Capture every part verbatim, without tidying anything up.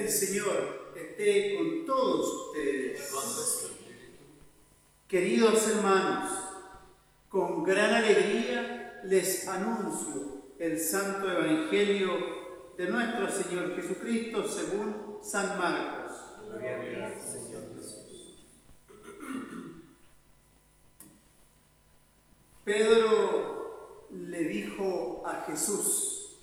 El Señor esté con todos ustedes. Queridos hermanos, con gran alegría les anuncio el Santo Evangelio de nuestro Señor Jesucristo según San Marcos. Gloria a Dios, Señor Jesús. Pedro le dijo a Jesús: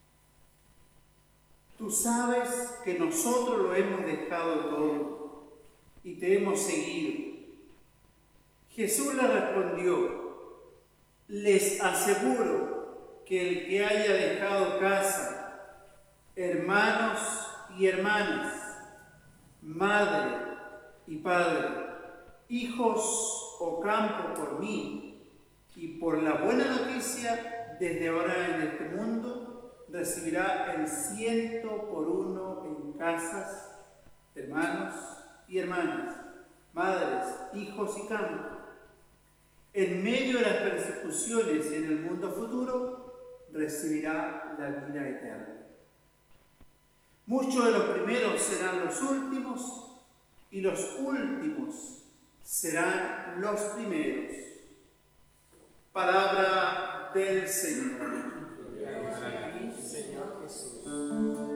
tú sabes que nosotros lo hemos dejado todo y te hemos seguido. Jesús le respondió: les aseguro que el que haya dejado casa, hermanos y hermanas, madre y padre, hijos o campo por mí y por la buena noticia, desde ahora en este mundo, recibirá el ciento por uno en casas, hermanos y hermanas, madres, hijos y campo. En medio de las persecuciones en el mundo futuro, recibirá la vida eterna. Muchos de los primeros serán los últimos, y los últimos serán los primeros. Palabra del Señor. Gloria a ti, Señor Jesús.